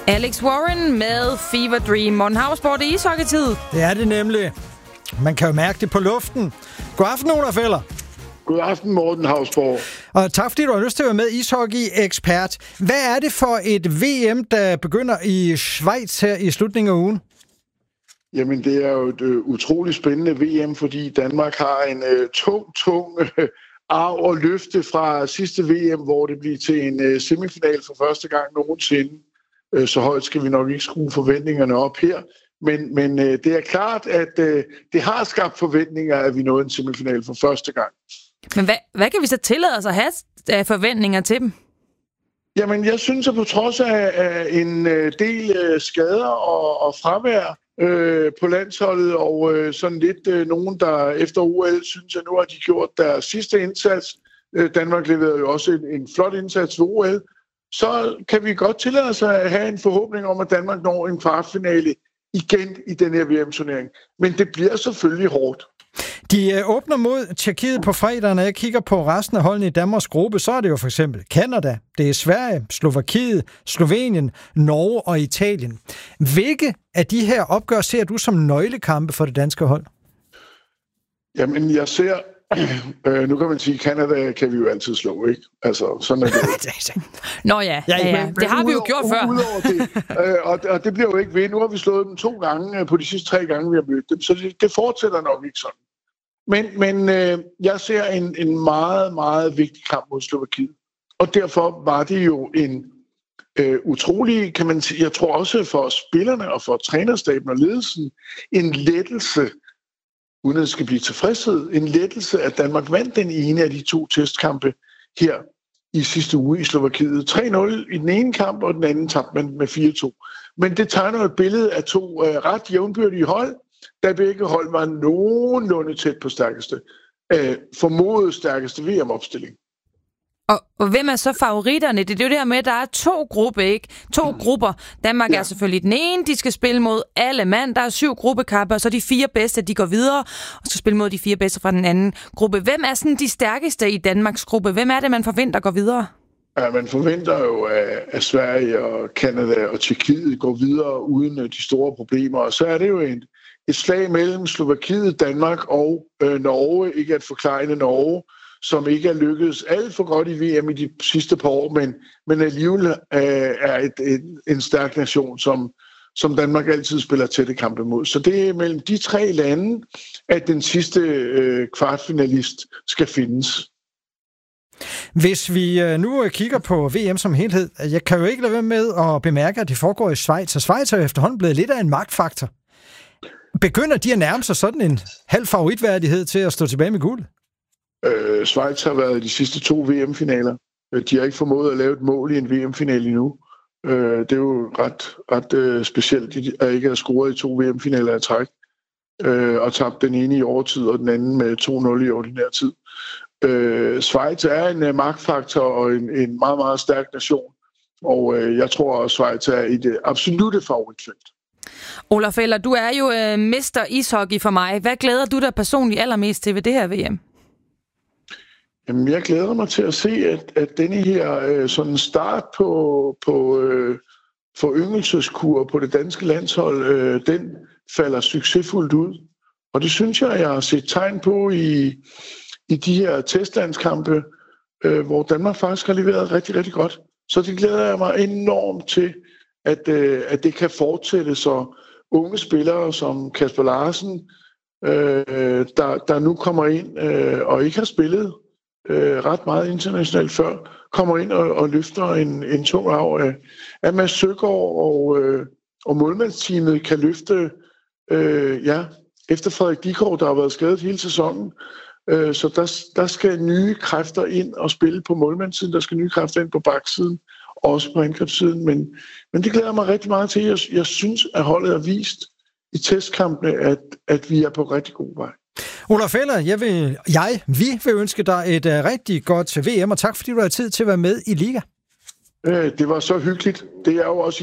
Alex Warren med Fever Dream. Morten Havsborg, det er ishockeytid. Det er det nemlig. Man kan jo mærke det på luften. God aften, Olaf Feller. God aften, Morten Havsborg. Og tak, fordi du har lyst til at være med, ishockey-ekspert. Hvad er det for et VM, der begynder i Schweiz her i slutningen af ugen? Jamen, det er jo et utroligt spændende VM, fordi Danmark har en tung arv at løfte fra sidste VM, hvor det blev til en semifinal for første gang nogensinde. Så højt skal vi nok ikke skrue forventningerne op her. Men det er klart, at det har skabt forventninger, at vi nåede en semifinal for første gang. Men hvad kan vi så tillade os at have af forventninger til dem? Jamen, jeg synes, at på trods af en del skader og fravær på landsholdet, og sådan lidt nogen, der efter OL synes, at nu har de gjort deres sidste indsats. Danmark leverede jo også en flot indsats ved OL. Så kan vi godt tillade os at have en forhåbning om, at Danmark når en kvartfinale igen i den her VM-turnering. Men det bliver selvfølgelig hårdt. De åbner mod Tjekkiet på fredag. Når jeg kigger på resten af holdene i Danmarks gruppe, så er det jo for eksempel Canada, det er Sverige, Slovakiet, Slovenien, Norge og Italien. Hvilke af de her opgør ser du som nøglekampe for det danske hold? Jamen, jeg ser... nu kan man sige, at Canada kan vi jo altid slå, ikke? Altså, sådan er det. Nå ja. Men det har vi jo gjort før. Udover det, og det bliver jo ikke ved. Nu har vi slået dem 2 gange på de sidste 3 gange, vi har mødt dem, så det fortsætter nok ikke sådan. Men jeg ser en meget, meget vigtig kamp mod Slovakiet. Og derfor var det jo en utrolig, kan man sige, jeg tror også for spillerne og for trænerstaben og ledelsen, en lettelse, uden at det skal blive tilfredshed, en lettelse, at Danmark vandt den ene af de 2 testkampe her i sidste uge i Slovakiet. 3-0 i den ene kamp, og den anden tabte man med 4-2. Men det tegner et billede af 2 ret jævnbyrdige hold, da begge hold var nogenlunde tæt på formodet stærkeste VM-opstilling. Og hvem er så favoritterne? Det er jo det her med, at der er 2 grupper, ikke? 2 grupper. Danmark er selvfølgelig den ene, de skal spille mod alle mand. Der er 7 gruppekampe, og så de 4 bedste, de går videre og skal spille mod de 4 bedste fra den anden gruppe. Hvem er sådan de stærkeste i Danmarks gruppe? Hvem er det, man forventer går videre? Ja, man forventer jo, at Sverige og Canada og Tjekkiet går videre uden de store problemer. Og så er det jo et slag mellem Slovakiet, Danmark og Norge. Ikke at forklejne Norge, som ikke er lykkedes alt for godt i VM i de sidste par år, men alligevel er en stærk nation, som Danmark altid spiller tætte kampe mod. Så det er mellem de 3 lande, at den sidste kvartfinalist skal findes. Hvis vi nu kigger på VM som helhed, jeg kan jo ikke lade være med at bemærke, at det foregår i Schweiz, og Schweiz er efterhånden blevet lidt af en magtfaktor. Begynder de at nærme sig sådan en halv favoritværdighed til at stå tilbage med guld? Schweiz har været i de sidste 2 VM-finaler. De har ikke formået at lave et mål i en VM-finale endnu. Det er jo ret specielt, at ikke har scoret i 2 VM-finaler af træk. Og tabt den ene i overtid, og den anden med 2-0 i ordinær tid. Schweiz er en magtfaktor og en meget, meget stærk nation. Og jeg tror, at Schweiz er i det absolutte favoritfelt. Olaf Feller, du er jo mester ishockey for mig. Hvad glæder du dig personligt allermest til ved det her VM? Jamen, jeg glæder mig til at se, at denne her sådan start på foryngelseskur på det danske landshold, den falder succesfuldt ud. Og det synes jeg har set tegn på i de her testlandskampe, hvor Danmark faktisk har leveret rigtig, rigtig godt. Så det glæder jeg mig enormt til, at det kan fortsætte, så unge spillere som Kasper Larsen, der nu kommer ind og ikke har spillet ret meget internationalt før, kommer ind og løfter en tung arv af Mads Søgaard og målmandsteamet kan løfte efter Frederik Dikov, der har været skadet hele sæsonen. Så der skal nye kræfter ind og spille på målmandssiden, der skal nye kræfter ind på baksiden, også på angrebssiden, men det glæder mig rigtig meget til. Jeg synes, at holdet har vist i testkampene, at vi er på rigtig god vej. Olaf Feller, vi vil ønske dig et rigtig godt VM, og tak fordi du har tid til at være med i Liga. Det var så hyggeligt. Det er jo også